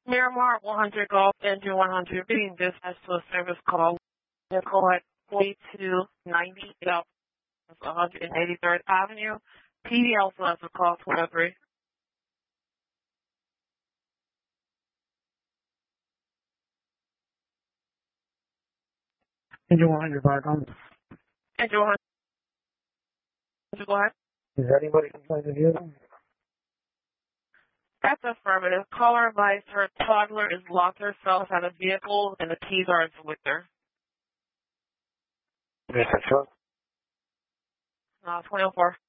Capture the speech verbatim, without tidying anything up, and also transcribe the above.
Miramar one hundred Golf Engine one hundred being dispatched to a service call. Vehicle at forty-two ninety South one hundred eighty-third Avenue. P D also has a call two oh three. Engine one hundred back on. Engine one hundred, go ahead. Is anybody complaining of you? That's affirmative. Caller advised her toddler is locked herself at a vehicle and the keys are with her. Yes, that's right. Uh, twenty oh four.